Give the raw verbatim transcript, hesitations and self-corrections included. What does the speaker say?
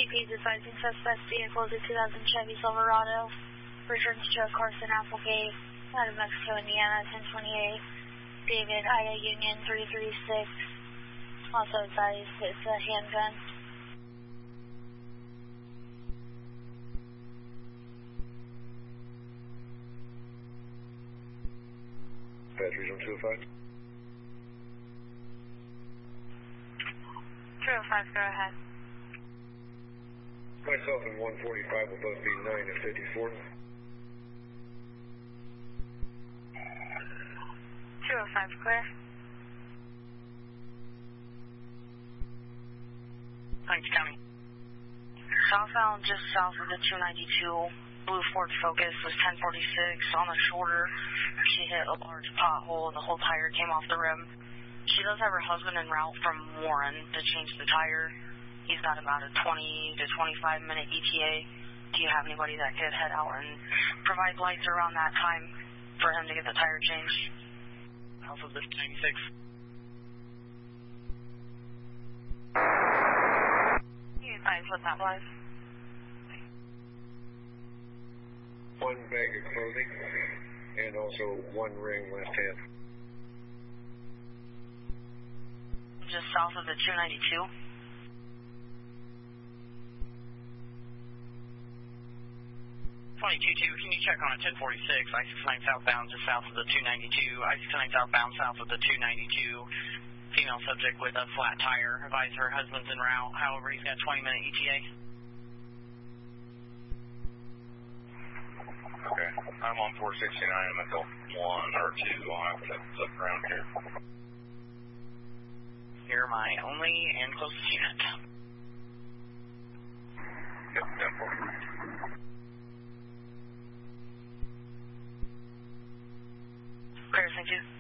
P is advising suspect vehicle is a two thousand Chevy Silverado. Returns to Carson Applegate out of Mexico, Indiana, ten twenty-eight. David, Ida Union, three three six. Also advised it's a handgun. Batteries on two oh five. two oh five, go ahead. Myself and one forty-five will both be nine and fifty-four. two oh five, clear. Thanks, County. Southbound, just south of the two ninety-two, blue Ford Focus was ten forty-six on the shoulder. She hit a large pothole and the whole tire came off the rim. She does have her husband en route from Warren to change the tire. He's got about a twenty to twenty-five minute E T A. Do you have anybody that could head out and provide lights around that time for him to get the tire changed? Alpha this ninety-six. Can you advise what that was? One bag of clothing and also one ring left hand. Just south of the two ninety-two. twenty-two two, can you check on a ten forty-six, I sixty-nine southbound just south of the two ninety-two, I sixty-nine southbound south of the two ninety-two, female subject with a flat tire, advise her husband's en route, however he's got a twenty minute E T A. Okay, I'm on four sixty-nine, I'm at the one or two, I'll have to look around here. You're my only and closest unit. Yep, ten four. Clear, thank you.